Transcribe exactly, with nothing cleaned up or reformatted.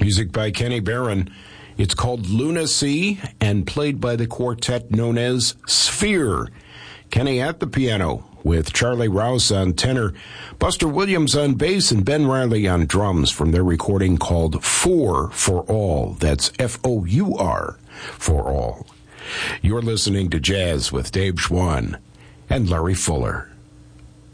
Music by Kenny Barron. It's called Lunacy and played by the quartet known as Sphere. Kenny at the piano with Charlie Rouse on tenor, Buster Williams on bass, and Ben Riley on drums from their recording called Four for All. That's F O U R for all. You're listening to Jazz with Dave Schwann and Larry Fuller.